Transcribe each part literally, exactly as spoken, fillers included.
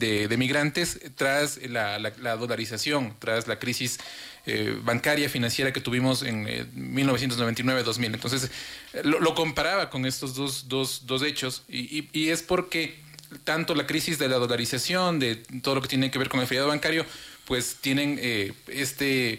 de, de migrantes tras la, la, la dolarización, tras la crisis eh, bancaria, financiera que tuvimos en eh, mil novecientos noventa y nueve dos mil. Entonces, lo, lo comparaba con estos dos, dos, dos hechos y, y, y es porque tanto la crisis de la dolarización, de todo lo que tiene que ver con el feriado bancario, pues tienen eh, este...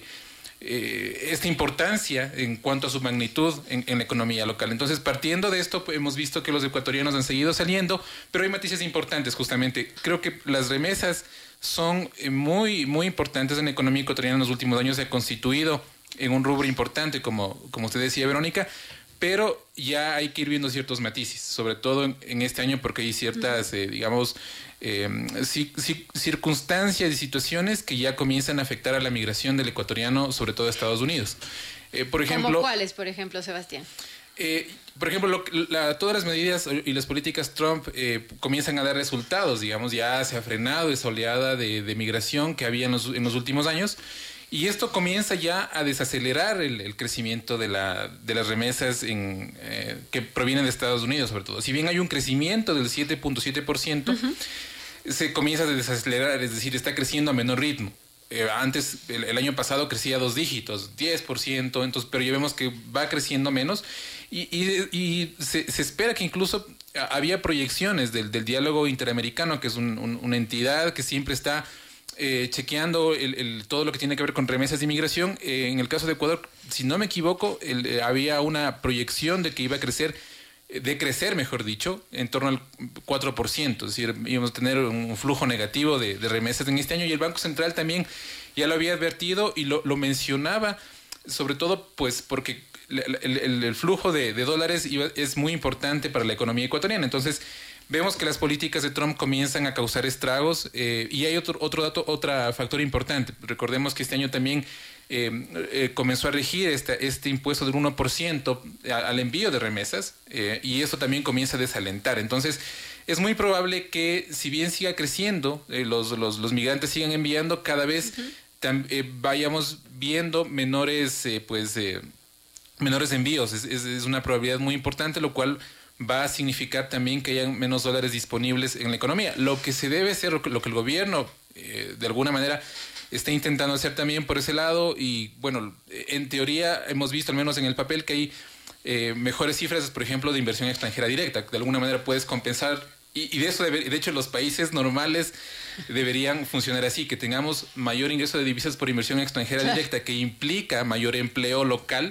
Eh, esta importancia en cuanto a su magnitud en, en la economía local. Entonces, partiendo de esto, pues, hemos visto que los ecuatorianos han seguido saliendo, pero hay matices importantes justamente. Creo que las remesas son eh, muy, muy importantes en la economía ecuatoriana en los últimos años. Se ha constituido en un rubro importante, como, como usted decía, Verónica, pero ya hay que ir viendo ciertos matices, sobre todo en, en este año, porque hay ciertas, eh, digamos, eh, ci, ci, circunstancias y situaciones que ya comienzan a afectar a la migración del ecuatoriano, sobre todo a Estados Unidos. Eh, por ejemplo, ¿Cómo cuáles, por ejemplo, Sebastián? Eh, por ejemplo, lo, la, todas las medidas y las políticas Trump eh, comienzan a dar resultados, digamos, ya se ha frenado esa oleada de, de migración que había en los, en los últimos años. Y esto comienza ya a desacelerar el, el crecimiento de, la, de las remesas en, eh, que provienen de Estados Unidos, sobre todo. Si bien hay un crecimiento del siete punto siete por ciento, uh-huh. se comienza a desacelerar, es decir, está creciendo a menor ritmo. Eh, antes, el, el año pasado crecía a dos dígitos, diez por ciento, entonces, pero ya vemos que va creciendo menos y, y, y se, se espera que incluso había proyecciones del, del diálogo interamericano, que es un, un, una entidad que siempre está Eh, chequeando el, el, todo lo que tiene que ver con remesas de inmigración. Eh, en el caso de Ecuador, si no me equivoco, el, eh, había una proyección de que iba a crecer, de crecer, mejor dicho, en torno al cuatro por ciento, es decir, íbamos a tener un flujo negativo de, de remesas en este año, y el Banco Central también ya lo había advertido y lo, lo mencionaba, sobre todo pues porque el, el, el flujo de, de dólares iba, es muy importante para la economía ecuatoriana. Entonces, vemos que las políticas de Trump comienzan a causar estragos eh, y hay otro, otro dato, otro factor importante. Recordemos que este año también eh, eh, comenzó a regir este, este impuesto del uno por ciento al envío de remesas eh, y eso también comienza a desalentar. Entonces, es muy probable que si bien siga creciendo, eh, los, los, los migrantes sigan enviando, cada vez uh-huh. tam, eh, vayamos viendo menores, eh, pues, eh, menores envíos. Es, es, es una probabilidad muy importante, lo cual va a significar también que haya menos dólares disponibles en la economía. Lo que se debe hacer, lo que, lo que el gobierno eh, de alguna manera está intentando hacer también por ese lado, y bueno, en teoría hemos visto, al menos en el papel, que hay eh, mejores cifras, por ejemplo, de inversión extranjera directa. De alguna manera puedes compensar, y, y de eso, debe, de hecho, los países normales deberían funcionar así, que tengamos mayor ingreso de divisas por inversión extranjera directa, que implica mayor empleo local,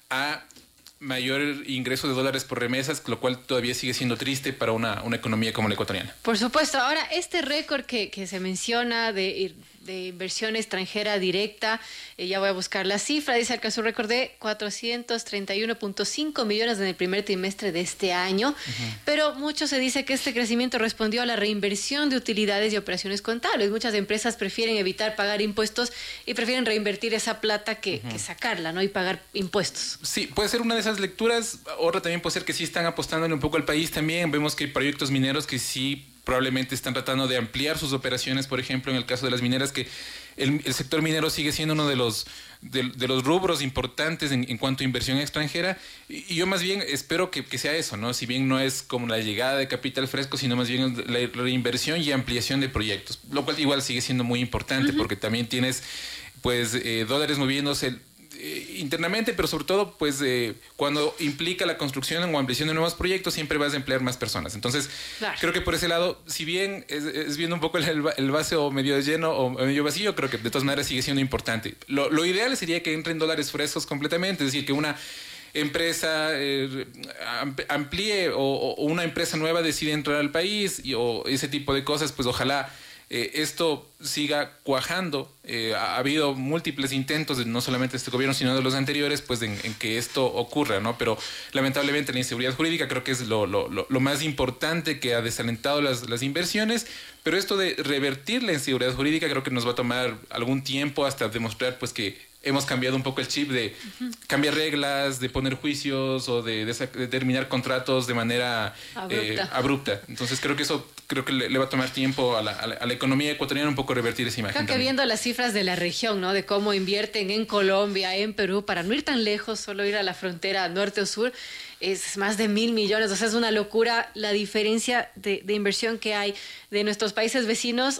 a mayor ingreso de dólares por remesas, lo cual todavía sigue siendo triste para una, una economía como la ecuatoriana. Por supuesto. Ahora, este récord que, que se menciona de, de inversión extranjera directa, eh, ya voy a buscar la cifra, dice alcanzó un récord de cuatrocientos treinta y uno punto cinco millones en el primer trimestre de este año, uh-huh. pero mucho se dice que este crecimiento respondió a la reinversión de utilidades y operaciones contables. Muchas empresas prefieren evitar pagar impuestos y prefieren reinvertir esa plata que, uh-huh. que sacarla, ¿no? Y pagar impuestos. Sí, puede ser una de esas lecturas. Otra también puede ser que sí están apostándole un poco al país también. Vemos que hay proyectos mineros que sí probablemente están tratando de ampliar sus operaciones. Por ejemplo, en el caso de las mineras, que el, el sector minero sigue siendo uno de los, de, de los rubros importantes en, en cuanto a inversión extranjera. Y, y yo más bien espero que, que sea eso, ¿no? Si bien no es como la llegada de capital fresco, sino más bien la reinversión y ampliación de proyectos, lo cual igual sigue siendo muy importante, uh-huh. porque también tienes pues eh, dólares moviéndose Eh, internamente, pero sobre todo pues eh, cuando implica la construcción o ampliación de nuevos proyectos, siempre vas a emplear más personas. Entonces, claro. creo que por ese lado, si bien es, es viendo un poco el, el vaso medio lleno o medio vacío, creo que de todas maneras sigue siendo importante. Lo, lo ideal sería que entren dólares frescos completamente, es decir, que una empresa eh, amplíe o, o una empresa nueva decide entrar al país y, o ese tipo de cosas, pues ojalá Eh, esto siga cuajando. Eh, ha, ha habido múltiples intentos, de, no solamente de este gobierno, sino de los anteriores, pues en, en que esto ocurra, ¿no? Pero lamentablemente la inseguridad jurídica creo que es lo, lo, lo, lo más importante que ha desalentado las, las inversiones, pero esto de revertir la inseguridad jurídica creo que nos va a tomar algún tiempo hasta demostrar pues que hemos cambiado un poco el chip de uh-huh. cambiar reglas, de poner juicios o de, de, de terminar contratos de manera abrupta. Eh, abrupta. Entonces creo que eso creo que le, le va a tomar tiempo a la, a la, a la economía ecuatoriana un poco revertir esa imagen. Creo que también. Viendo las cifras de la región, ¿no? De cómo invierten en Colombia, en Perú, para no ir tan lejos, solo ir a la frontera norte o sur, es más de mil millones. O sea, es una locura la diferencia de, de inversión que hay de nuestros países vecinos